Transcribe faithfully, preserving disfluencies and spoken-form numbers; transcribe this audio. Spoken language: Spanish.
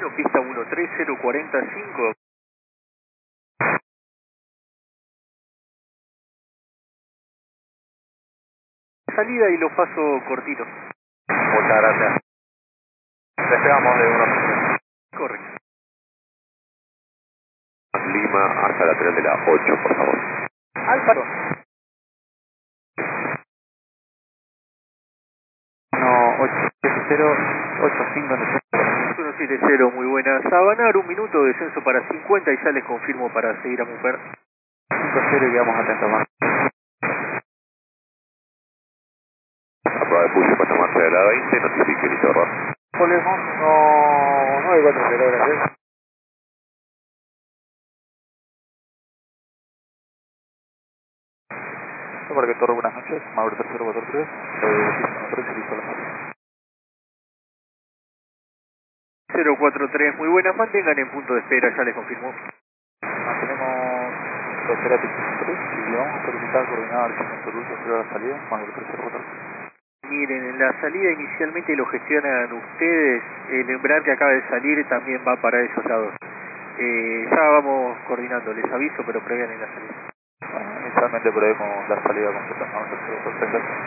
uno, pista uno tres cero cuatro cinco. Salida y lo paso cortito. Muchas gracias. Despegamos de uno. Correcto. Lima hasta la tren de la ocho, por favor. Alfa. uno ocho siete cero ocho cinco uno siete cero, muy buena. Sabanar, un minuto, descenso para cincuenta y ya les confirmo para seguir a Mujer. cinco cero y quedamos atentos más. A prueba de pulso para marcha de la veinte, notifique el error. Polemos, no, no hay cuatro cero, gracias. Para que torre, buenas noches, Mauro tercero cuatro tres, eh, tres y listo la marcha. cero cuatro tres, muy buena, mantengan en punto de espera, ya les confirmo. Mantenemos tercera pista tres y vamos a solicitar coordenada al siguiente ruso, pero a la salida, Mauro tercero cuatro tres. Miren, en la salida inicialmente lo gestionan ustedes, el embrague que acaba de salir también va para esos lados. Eh, ya vamos coordinando, les aviso, pero prevean en la salida. Bueno, inicialmente prevemos la salida completa, Mauro tercero cuatro tres.